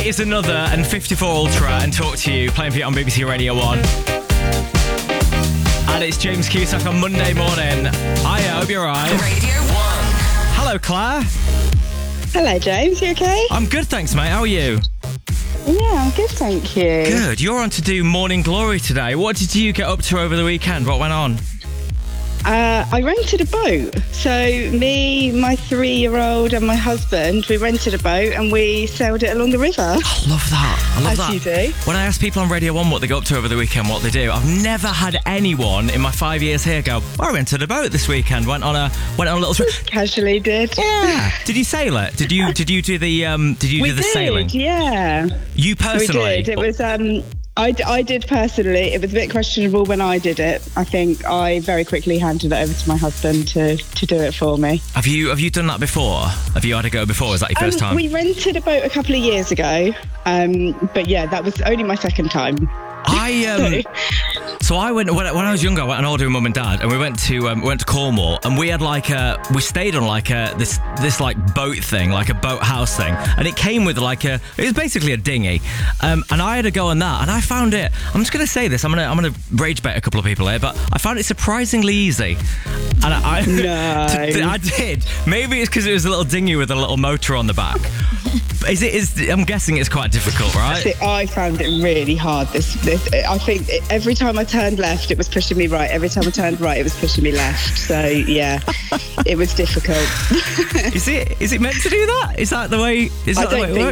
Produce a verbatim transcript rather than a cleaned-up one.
It is another and fifty-four Ultra and Talk to You, playing for you on B B C Radio one. And it's James Cusack on Monday morning. Hiya, I hope you're alright. Radio one. Hello, Claire. Hello, James. You okay? I'm good, thanks, mate. How are you? Yeah, I'm good, thank you. Good. You're on to do Morning Glory today. What did you get up to over the weekend? What went on? Uh, I rented a boat. So me, my three-year-old and my husband, we rented a boat and we sailed it along the river. I love that. I love As that. you do. When I ask people on Radio one what they go up to over the weekend, what they do, I've never had anyone in my five years here go, I rented a boat this weekend, went on a went on a little trip. Casually did. Yeah. Did you sail it? Did you did you do the um did you We do the did, sailing? yeah. You personally? We did. It was... um. I, d- I did personally. It was a bit questionable when I did it. I think I very quickly handed it over to my husband to, to do it for me. Have you have you done that before? Have you had a go before? Is that your first Um, time? We rented a boat a couple of years ago, um, but yeah, that was only my second time. I um, so I went when, when I was younger. I went on holiday with mum and dad, and we went to um, we went to Cornwall, and we had like a we stayed on like a this this like boat thing, like a boat house thing, and it came with like a it was basically a dinghy, um, and I had a go on that, and I found it. I'm just gonna say this. I'm gonna I'm gonna rage bait a couple of people here, but I found it surprisingly easy. And I, I, No. I did. Maybe it's because it was a little dinghy with a little motor on the back. Is it? Is I'm guessing it's quite difficult, right? See, I found it really hard. This, this, I think it, every time I turned left, it was pushing me right. Every time I turned right, it was pushing me left. So yeah, it was difficult. Is it? Is it meant to do that? Is that the way? Is I that the way don't it think